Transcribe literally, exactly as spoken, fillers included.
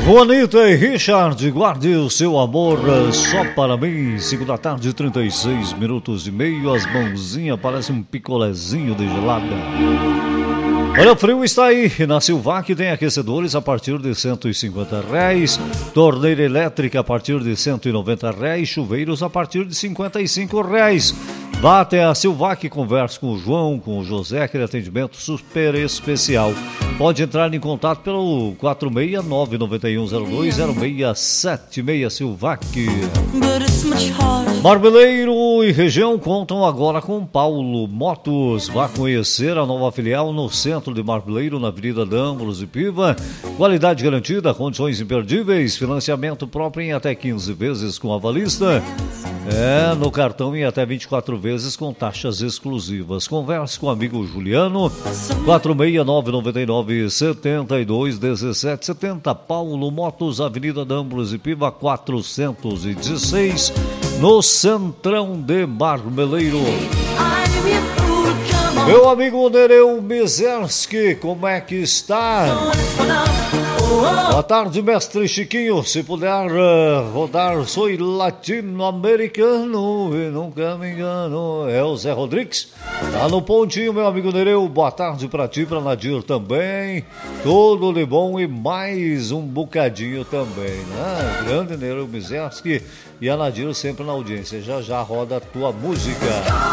Juanita e Richard, guarde o seu amor só para mim. Segunda tarde, trinta e seis minutos e meio. As mãozinhas parecem um picolézinho de gelada. Olha, o frio está aí. Na Silvac tem aquecedores a partir de cento e cinquenta reais, torneira elétrica a partir de cento e noventa reais, chuveiros a partir de cinquenta e cinco reais. Vá até a Silvac e converse com o João, com o José, aquele atendimento super especial. Pode entrar em contato pelo quatro seis nove nove um zero dois zero seis sete seis Silvac. Marmeleiro e região contam agora com Paulo Motos. Vá conhecer a nova filial no centro de Marmeleiro, na Avenida D'Ambros e Piva. Qualidade garantida, condições imperdíveis, financiamento próprio em até quinze vezes com avalista. É, no cartão em até vinte e quatro vezes com taxas exclusivas. Converse com o amigo Juliano, quatro seis nove nove nove sete dois um sete sete zero. Paulo Motos, Avenida D'Ambros e Piva quatrocentos e dezesseis, no centrão de Marmeleiro. Meu amigo Nereu Mizerski, como é que está? Boa tarde, mestre Chiquinho. Se puder uh, rodar, sou latino-americano e nunca me engano. É o Zé Rodrigues. Tá no pontinho, meu amigo Nereu. Boa tarde pra ti, pra Nadir também. Tudo de bom e mais um bocadinho também, né? Grande Nereu Mizerski e a Nadir sempre na audiência. Já já roda a tua música.